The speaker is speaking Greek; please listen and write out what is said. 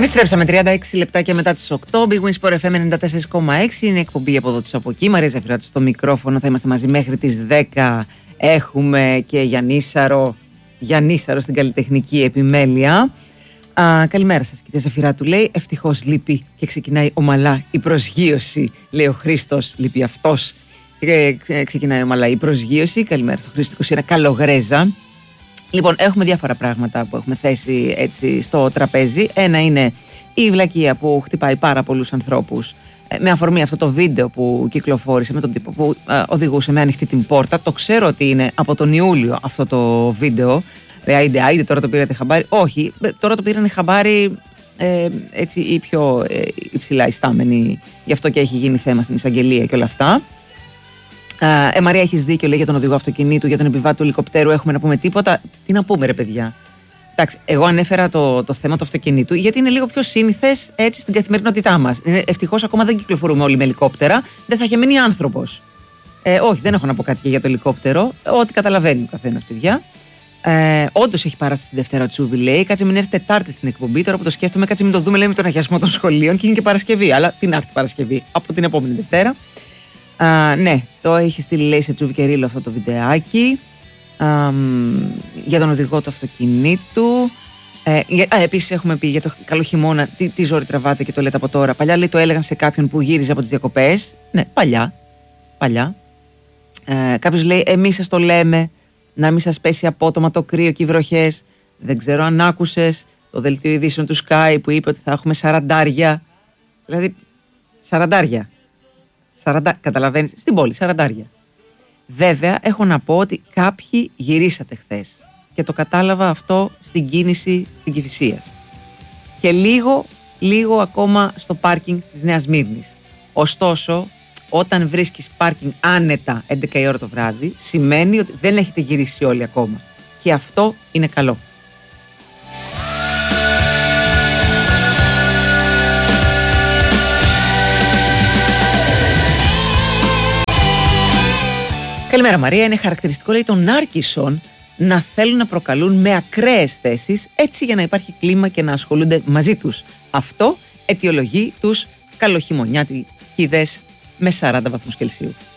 Επιστρέψαμε 36 λεπτάκια μετά τις 8. Big Win Sport FM 94,6. Είναι εκπομπή από εδώ της από εκεί. Μαρία Ζαφυράτη στο μικρόφωνο. Θα είμαστε μαζί μέχρι τις 10. Έχουμε και Γιαννίσαρο στην καλλιτεχνική επιμέλεια. Καλημέρα σας, κυρία Ζαφυράτου. Λέει ευτυχώς λείπει και ξεκινάει ομαλά η προσγείωση. Λέει ο Χρήστος, λείπει αυτός. Ξεκινάει ομαλά η προσγείωση. Καλημέρα στο Χρήστο 21 Καλογρέζα. Λοιπόν, έχουμε διάφορα πράγματα που έχουμε θέσει έτσι στο τραπέζι. Ένα είναι η βλακεία που χτυπάει πάρα πολλούς ανθρώπους με αφορμή αυτό το βίντεο που κυκλοφόρησε με τον τύπο που οδηγούσε με ανοιχτή την πόρτα. Το ξέρω ότι είναι από τον Ιούλιο αυτό το βίντεο. Άιντε, τώρα το πήρατε χαμπάρι. Όχι, τώρα το πήρανε χαμπάρι έτσι οι πιο υψηλά ιστάμενοι. Γι' αυτό και έχει γίνει θέμα στην εισαγγελία και όλα αυτά. Μαρία, έχεις δίκιο, λέει, για τον οδηγό αυτοκινήτου, για τον επιβάτη του ελικοπτέρου. Έχουμε να πούμε τίποτα? Τι να πούμε, ρε παιδιά. Εντάξει, εγώ ανέφερα το θέμα του αυτοκινήτου, γιατί είναι λίγο πιο σύνηθες έτσι στην καθημερινότητά μας. Ευτυχώς ακόμα δεν κυκλοφορούμε όλοι με ελικόπτερα. Δεν θα είχε μείνει άνθρωπος. Όχι, δεν έχω να πω κάτι και για το ελικόπτερο. Ό,τι καταλαβαίνει ο καθένας, παιδιά. Όντως έχει παράσταση τη Δευτέρα Τσούβι, λέει. Κάτσε μην έρθει Τετάρτη στην εκπομπή. Τώρα που το σκέφτομαι, κάτσε μην το δούμε, λέει, με τον αγιασμό των σχολείων και είναι και Παρασκευή. Αλλά την άρθει Παρασκευή από την επόμενη Δευτέρα. Ναι, το έχει στείλει, λέει, σε Τσούβι και Ρίλο αυτό το βιντεάκι για τον οδηγό του αυτοκινήτου. Επίσης έχουμε πει για το καλό χειμώνα, τι ζόρι τραβάτε και το λέτε από τώρα. Παλιά, λέει, το έλεγαν σε κάποιον που γύριζε από τις διακοπές. Ναι, παλιά. Κάποιος λέει, εμείς σας το λέμε, να μην σας πέσει απότομα το κρύο και οι βροχές. Δεν ξέρω αν άκουσες το δελτίο ειδήσεων του Sky που είπε ότι θα έχουμε 40. Δηλαδή 40. Καταλαβαίνεις, στην πόλη, 40. Βέβαια, έχω να πω ότι κάποιοι γυρίσατε χθες και το κατάλαβα αυτό στην κίνηση στην Κηφισίας. Και λίγο ακόμα στο πάρκινγκ της Νέας Μύρνης. Ωστόσο, όταν βρίσκεις πάρκινγκ άνετα 11 η ώρα το βράδυ, σημαίνει ότι δεν έχετε γυρίσει όλοι ακόμα. Και αυτό είναι καλό. Καλημέρα, Μαρία. Είναι χαρακτηριστικό, λέει, των Άρκισσων να θέλουν να προκαλούν με ακραίες θέσεις, έτσι για να υπάρχει κλίμα και να ασχολούνται μαζί τους. Αυτό αιτιολογεί τους καλοχειμωνιάτικηδες με 40 βαθμούς Κελσίου.